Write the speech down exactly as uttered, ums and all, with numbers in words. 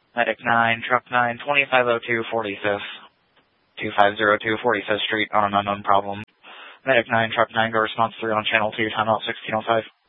Medic nine, Truck nine, twenty-five oh two forty-fifth. two five zero two forty-fifth Street on an unknown problem. Medic nine, Truck nine, go response three on channel two, timeout sixteen oh five.